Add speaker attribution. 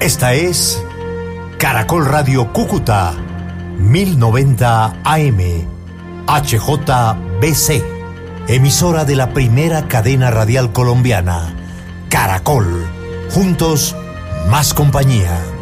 Speaker 1: Esta es Caracol Radio Cúcuta, 1090 AM, HJBC, emisora de la primera cadena radial colombiana, Caracol. Juntos, más compañía.